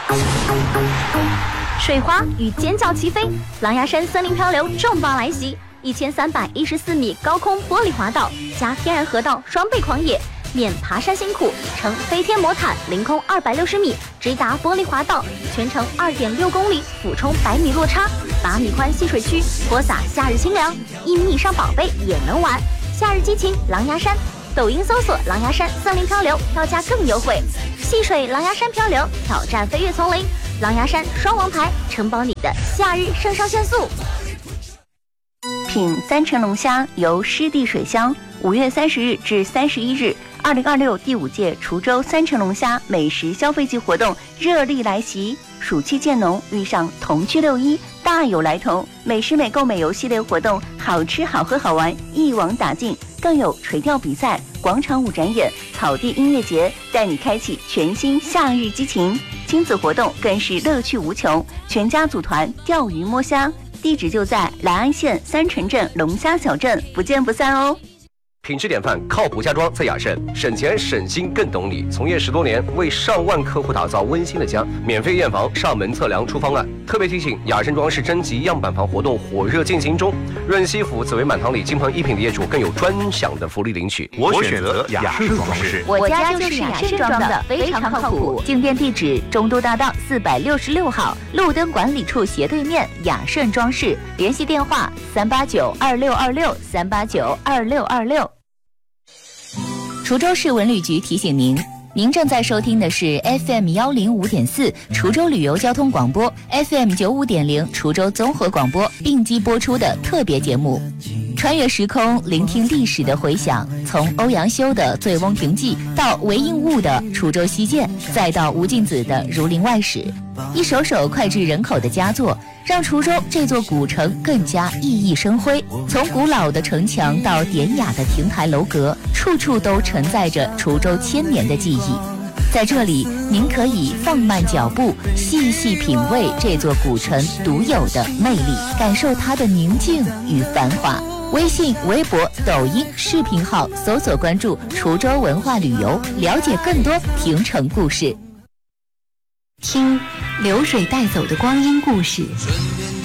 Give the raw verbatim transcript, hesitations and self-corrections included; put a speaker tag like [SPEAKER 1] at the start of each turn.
[SPEAKER 1] 水花与尖叫齐飞，狼牙山森林漂流重磅来袭，一千三百一十四米高空玻璃滑道加天然河道双倍狂野，免爬山辛苦，乘飞天魔毯凌空二百六十米直达玻璃滑道，全程二点六公里，俯冲百米落差，八米宽戏水区泼洒夏日清凉，一米以上宝贝也能玩。夏日激情狼牙山，抖音搜索狼牙山森林漂流，票价更优惠。戏水狼牙山漂流，挑战飞跃丛林，狼牙山双王牌，承包你的夏日肾上腺素。
[SPEAKER 2] 品三成龙虾由湿地水乡，五月三十日至三十一日，二零二六第五届滁州三成龙虾美食消费季活动热力来袭，暑气渐浓，遇上同居六一，大有来头。美食美购美游系列活动，好吃好喝好玩一网打尽，更有垂钓比赛、广场舞展演、草地音乐节，带你开启全新夏日激情。亲子活动更是乐趣无穷，全家组团钓鱼摸虾，地址就在兰安县三城镇龙虾小镇，不见不散哦。
[SPEAKER 3] 品质典范，靠谱家装在雅盛，省钱省心更懂你。从业十多年，为上万客户打造温馨的家，免费验房、上门测量出方案。特别提醒，雅盛装饰征集样板房活动火热进行中，润西府紫薇满堂里金鹏一品的业主更有专享的福利领取。
[SPEAKER 4] 我选择雅盛装饰，
[SPEAKER 1] 我家就是雅盛装的，非常靠谱。
[SPEAKER 2] 进店地址：中都大道四百六十六号，路灯管理处斜对面，雅盛装饰。联系电话：三八九二六二六三八九二六二六。滁州市文旅局提醒您，您正在收听的是 F M 幺零五点四滁州旅游交通广播 ，F M 九五点零滁州综合广播并机播出的特别节目。穿越时空，聆听历史的回响，从欧阳修的《醉翁亭记》到韦应物的《滁州西涧》，再到吴敬梓的《儒林外史》，一首首脍炙人口的佳作，让滁州这座古城更加熠熠生辉。从古老的城墙到典雅的亭台楼阁，处处都承载着滁州千年的记忆。在这里，您可以放慢脚步，细细品味这座古城独有的魅力，感受它的宁静与繁华。微信、微博、抖音视频号搜索关注滁州文化旅游，了解更多亭城故事。听流水带走的光阴故事，